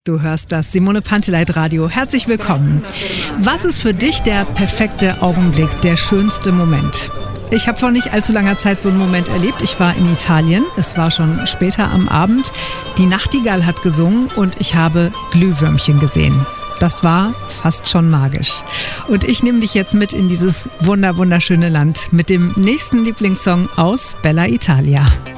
Du hörst das Simone Panteleit Radio. Herzlich willkommen. Was ist für dich der perfekte Augenblick, der schönste Moment? Ich habe vor nicht allzu langer Zeit so einen Moment erlebt. Ich war in Italien. Es war schon später am Abend. Die Nachtigall hat gesungen und ich habe Glühwürmchen gesehen. Das war fast schon magisch. Und ich nehme dich jetzt mit in dieses wunderschöne Land mit dem nächsten Lieblingssong aus Bella Italia.